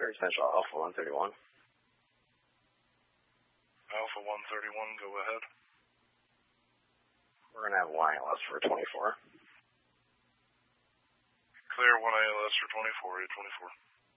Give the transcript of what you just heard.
Third Central Alpha 131. Alpha 131, go ahead. We're going to have YLS for 24. Clear 1 ALS for 24, 824.